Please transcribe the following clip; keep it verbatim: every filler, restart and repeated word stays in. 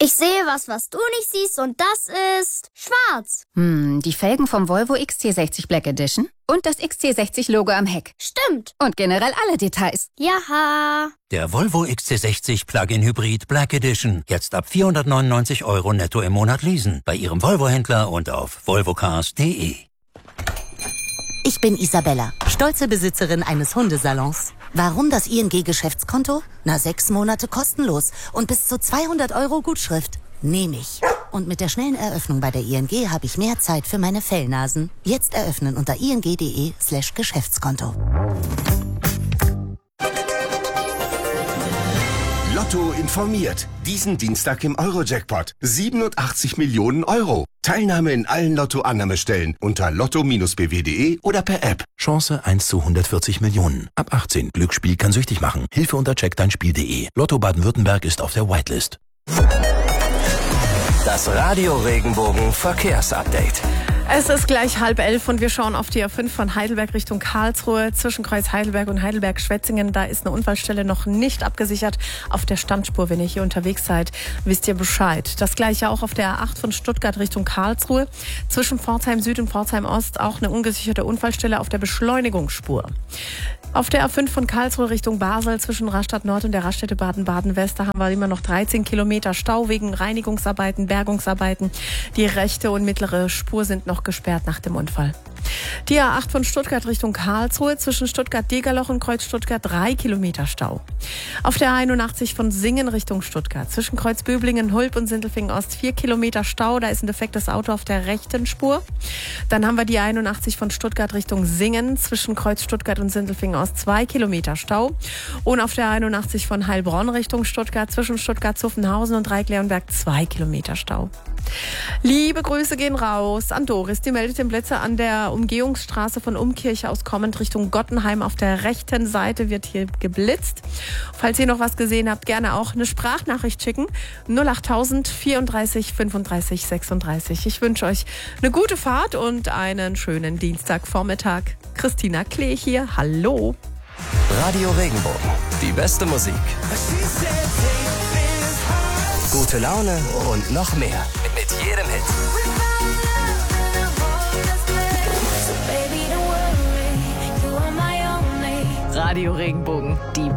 Ich sehe was, was du nicht siehst und das ist schwarz. Hm, die Felgen vom Volvo X C sechzig Black Edition und das X C sechzig Logo am Heck. Stimmt. Und generell alle Details. Jaha. Der Volvo X C sechzig Plug-in Hybrid Black Edition. Jetzt ab vierhundertneunundneunzig Euro netto im Monat leasen. Bei Ihrem Volvo-Händler und auf volvocars punkt de. Ich bin Isabella, stolze Besitzerin eines Hundesalons. Warum das I N G-Geschäftskonto? Na, sechs Monate kostenlos und bis zu zweihundert Euro Gutschrift. Nehme ich. Und mit der schnellen Eröffnung bei der I N G habe ich mehr Zeit für meine Fellnasen. Jetzt eröffnen unter ing.de slash Geschäftskonto. Lotto informiert. Diesen Dienstag im Euro-Jackpot. siebenundachtzig Millionen Euro. Teilnahme in allen Lotto-Annahmestellen unter lotto b w punkt de oder per App. Chance eins zu hundertvierzig Millionen. Ab achtzehn. Glücksspiel kann süchtig machen. Hilfe unter check dein Spiel punkt de. Lotto Baden-Württemberg ist auf der Whitelist. Das Radio Regenbogen Verkehrsupdate. Es ist gleich halb elf und wir schauen auf die A fünf von Heidelberg Richtung Karlsruhe. Zwischen Kreuz Heidelberg und Heidelberg-Schwetzingen, da ist eine Unfallstelle noch nicht abgesichert. Auf der Standspur, wenn ihr hier unterwegs seid, wisst ihr Bescheid. Das gleiche auch auf der A acht von Stuttgart Richtung Karlsruhe. Zwischen Pforzheim Süd und Pforzheim Ost auch eine ungesicherte Unfallstelle auf der Beschleunigungsspur. Auf der A fünf von Karlsruhe Richtung Basel zwischen Rastatt Nord und der Raststätte Baden-Baden-West, da haben wir immer noch dreizehn Kilometer Stau wegen Reinigungsarbeiten, Bergungsarbeiten. Die rechte und mittlere Spur sind noch gesperrt nach dem Unfall. Die A acht von Stuttgart Richtung Karlsruhe zwischen Stuttgart-Degerloch und Kreuz Stuttgart drei Kilometer Stau. Auf der A einundachtzig von Singen Richtung Stuttgart zwischen Kreuz Böblingen, Hulb und Sindelfingen Ost vier Kilometer Stau. Da ist ein defektes Auto auf der rechten Spur. Dann haben wir die A einundachtzig von Stuttgart Richtung Singen zwischen Kreuz Stuttgart und Sindelfingen Ost zwei Kilometer Stau. Und auf der A einundachtzig von Heilbronn Richtung Stuttgart zwischen Stuttgart-Zuffenhausen und Dreieckleonberg zwei Kilometer Stau. Liebe Grüße gehen raus an Doris. Die meldet den Blitzer an der Umgehungsstraße von Umkirche aus kommend Richtung Gottenheim. Auf der rechten Seite wird hier geblitzt. Falls ihr noch was gesehen habt, gerne auch eine Sprachnachricht schicken. null achttausend vierunddreißig fünfunddreißig sechsunddreißig. Ich wünsche euch eine gute Fahrt und einen schönen Dienstagvormittag. Christina Klee hier. Hallo. Radio Regenbogen. Die beste Musik. Gute Laune und noch mehr. Mit jedem Hit. Radio Regenbogen. Die